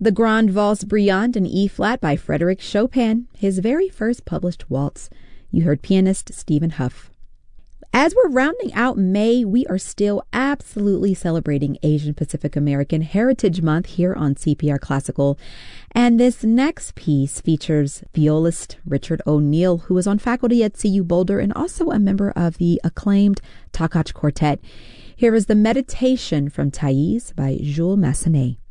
The Grande Valse Brillante in E-flat by Frédéric Chopin, his very first published waltz. You heard pianist Stephen Huff. As we're rounding out May, we are still absolutely celebrating Asian Pacific American Heritage Month here on CPR Classical. And this next piece features violist Richard O'Neill, who was on faculty at CU Boulder and also a member of the acclaimed Takach Quartet. Here is the Meditation from Thais by Jules Massenet.